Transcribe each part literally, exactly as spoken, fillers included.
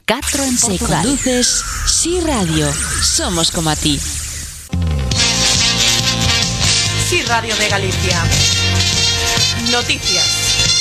Catro en Portugal. Conduces Si Radio. Somos como a ti. Si Radio de Galicia. Noticias.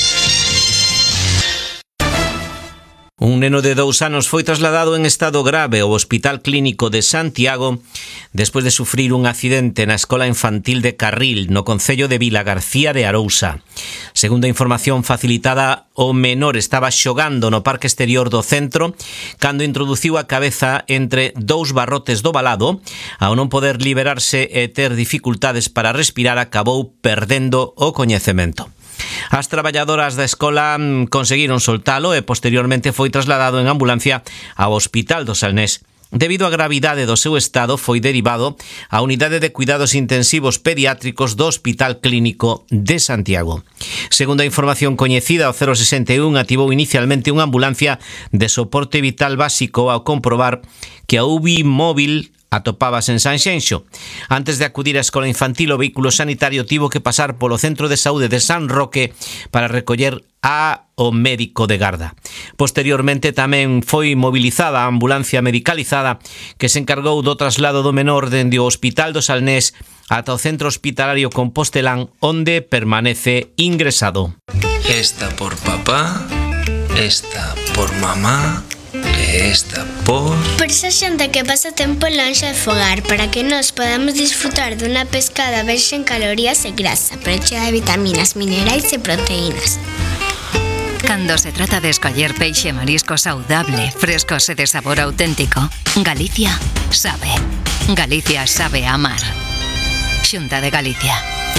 Un neno de dous anos foi trasladado en estado grave ao Hospital Clínico de Santiago despois de sufrir un accidente na Escola Infantil de Carril, no concello de Vilagarcía de Arousa. Segundo a información facilitada, o menor estaba xogando no parque exterior do centro cando introduciu a cabeza entre dous barrotes do valado. Ao non poder liberarse e ter dificultades para respirar, acabou perdendo o coñecemento. As traballadoras da escola conseguiron soltalo e posteriormente foi trasladado en ambulancia ao Hospital do Salnés. Debido á gravidade do seu estado, foi derivado á Unidade de Cuidados Intensivos Pediátricos do Hospital Clínico de Santiago. Segundo a información coñecida, o cero sesenta e un activou inicialmente unha ambulancia de soporte vital básico ao comprobar que a U B I móvil atopábase en Sanxenxo. Antes de acudir á escola infantil, o vehículo sanitario tivo que pasar polo Centro de Saúde de San Roque para recoller a o médico de garda. Posteriormente tamén foi mobilizada a ambulancia medicalizada que se encargou do traslado do menor dende o Hospital do Salnés ata o Centro Hospitalario Compostelán, onde permanece ingresado. Esta por papá, esta por mamá, esta por... Por esa xente que pasa tempo lonxe de fogar, para que nos podamos disfrutar dunha pescada verxe en calorías e grasa, pero chea de vitaminas, minerais e proteínas. Cando se trata de escoller peixe e marisco saudable, frescos e de sabor auténtico, Galicia sabe. Galicia sabe amar. Xunta de Galicia.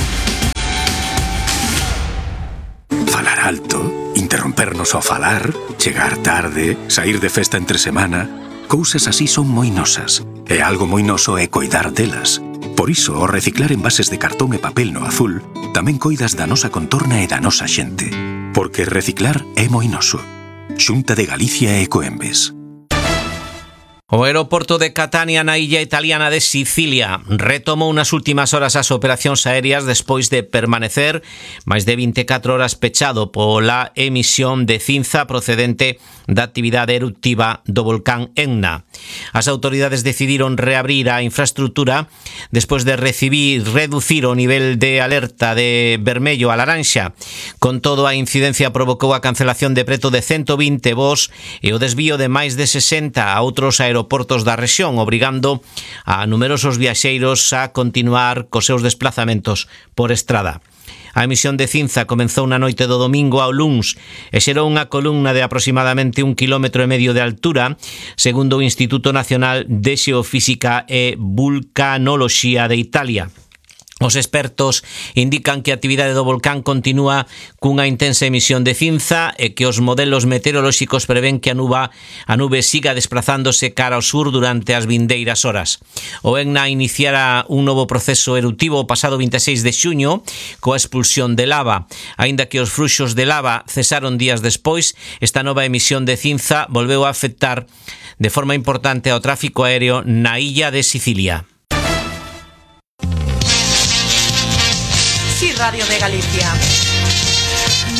Falar alto, interrompernos ao falar, chegar tarde, sair de festa entre semana, cousas así son moi nosas, e algo moi noso é coidar delas. Por iso, ao reciclar envases de cartón e papel no azul, tamén coidas da nosa contorna e da nosa xente. Porque reciclar é moi noso. Xunta de Galicia e Ecoembes. O aeroporto de Catania na illa italiana de Sicilia retomou nas últimas horas as operacións aéreas despois de permanecer máis de vinte e catro horas pechado pola emisión de cinza procedente da actividade eruptiva do volcán Etna. As autoridades decidiron reabrir a infraestructura despois de recibir reducir o nivel de alerta de vermello a laranxa. Con todo, a incidencia provocou a cancelación de preto de ciento vinte voos e o desvío de máis de sesenta a outros aeroportos aeroportos da rexión, obrigando a numerosos viaxeiros a continuar cos seus desplazamentos por estrada. A emisión de cinza comenzou na noite do domingo ao luns e xerou unha columna de aproximadamente un quilómetro e medio de altura, segundo o Instituto Nacional de Xeofísica e Vulcanoloxía de Italia. Os expertos indican que a actividade do volcán continúa cunha intensa emisión de cinza e que os modelos meteorolóxicos prevén que a nube, a nube siga desplazándose cara ao sur durante as vindeiras horas. O Etna iniciara un novo proceso eruptivo o pasado vinte e seis de xuño coa expulsión de lava. Aínda que os fluxos de lava cesaron días despois, esta nova emisión de cinza volveu a afectar de forma importante ao tráfico aéreo na illa de Sicilia. Si Radio de Galicia.